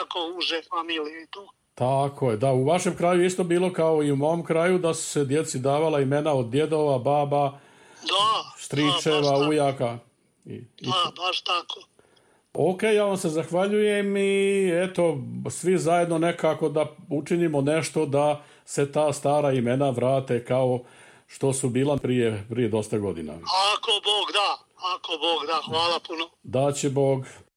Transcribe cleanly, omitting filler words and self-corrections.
tako uže familije i to. Tako je, da, u vašem kraju isto bilo kao i u mom kraju da su se djeci davala imena od djedova, baba, Da, baš stričeva, tako. ujaka. Da, baš tako. Ok, ja vam se zahvaljujem i eto, svi zajedno nekako da učinimo nešto da se ta stara imena vrate kao što su bila prije dosta godina. Ako Bog da, hvala puno. Da će Bog.